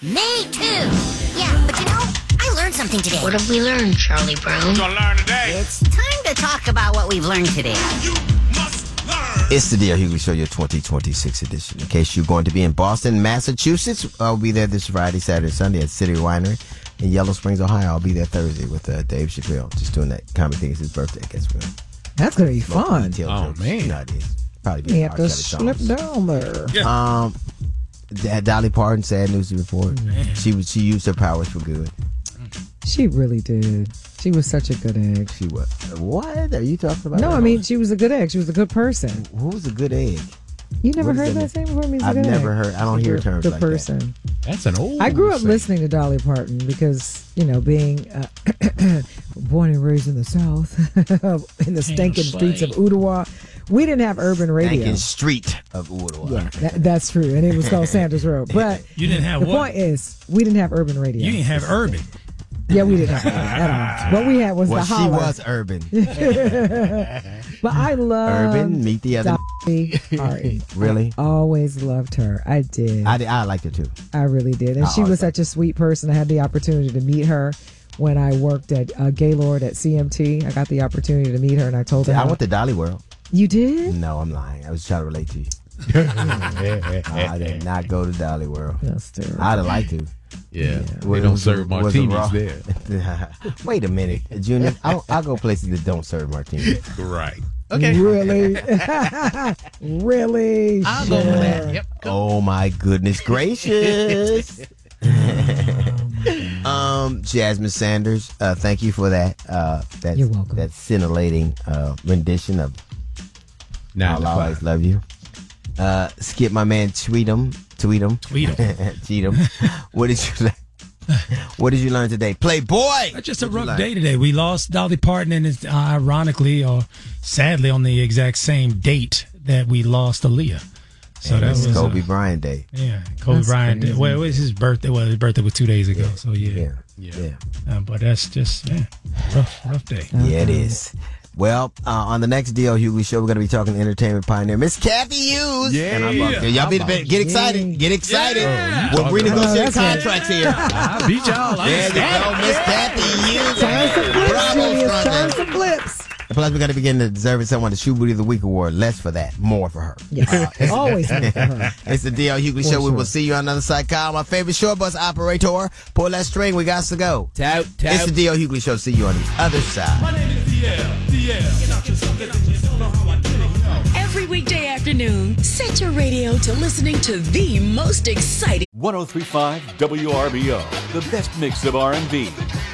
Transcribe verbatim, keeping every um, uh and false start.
Me too. Yeah, but you know, I learned something today. What have we learned, Charlie Brown? We're gonna learn today. It's time to talk about what we've learned today. You must learn. It's the D L Hughley Show, your twenty twenty-six edition. In case you're going to be in Boston, Massachusetts, I'll be there this Friday, Saturday, Sunday at City Winery in Yellow Springs, Ohio. I'll be there Thursday with uh, Dave Chappelle, just doing that comedy thing. It's his birthday, I guess. We'll That's gonna be fun. oh, Oh, man. You know it is. Probably be You a have to R. Kelly slip songs. down there. Yeah. Um, D- Dolly Parton, sad news to report. She was she used her powers for good. She really did. She was such a good egg. She was. What are you talking about? No, I mean she was a good egg. She was a good person. who was a good egg? You never What heard is that that saying before? Means a I've good never egg. heard. I don't hear Good- terms good like person. That's an old I grew up saying. listening to Dolly Parton because, you know, being uh, born and raised in the South, in the stinking streets of Ottawa, we didn't have urban that. radio. Stinking street of Ottawa. Yeah, that, that's true, and it was called Sanders Road. But You didn't have the what? point is, we didn't have urban radio. You didn't have urban. Yeah, we didn't have urban at all. What we had was Well, the she holler. was urban. But I love urban. Meet the other. Dolly Parton. Really? Always loved her. I did. I, I liked her too. I really did. And I she always was such a sweet person. I had the opportunity to meet her when I worked at uh, Gaylord at C M T. I got the opportunity to meet her, and I told her. I how- went to Dolly World. You did? No, I'm lying. I was trying to relate to you. I did not go to Dolly World. That's terrible. I'd have liked to. Yeah, Was- they don't was- serve was it martinis raw? there. Wait a minute, Junior. I'll, I'll go places that don't serve martinis. Right. Really? really? I'll go for that. Yep. Oh my goodness gracious. um, Jasmine Sanders, uh, thank you for that. Uh, that You're welcome. That scintillating uh, rendition of Nine to I'll Always five. Love You. Uh, skip my man Tweetum. Tweetum. Tweetum. Cheatham. What did you learn? What did you learn today? Playboy. That's just a What'd you rough learn? day today. We lost Dolly Parton, and it's uh, ironically or sadly on the exact same date that we lost Aaliyah. So And that it's was Kobe uh, Bryant Day. Yeah, Kobe That's Bryant. crazy. Well, it was his birthday. Well, his birthday was two days ago. So Yeah. yeah, Yeah. Uh, but that's just yeah, rough, rough day. Yeah, it is. Well, uh, on the next D L Hughley show, we're going to be talking to entertainment pioneer Miss Kathy Hughes. Yeah. And I'm up there. Y'all be, be, get excited. Get excited. Yeah. We'll Oh, renegotiate that's right. contracts here. I beat y'all. I There you understand. go, Miss Kathy Hughes. Turn some flips, Bravo, Julius. Frontman. Turn some flips. And plus, we're going to begin to deserve someone the Shoe Booty of the Week award. Less for that, more for her. Yes. Always more for her. It's the D L Hughley For show. We sure. will see you on another side. Kyle, my favorite short bus operator. Pull that string. We got to go. Tout, tout. It's the D L Hughley show. See you on the other side. My name is D L. D L. Every weekday afternoon, set your radio to listening to the most exciting one oh three point five W R B O, the best mix of R and B,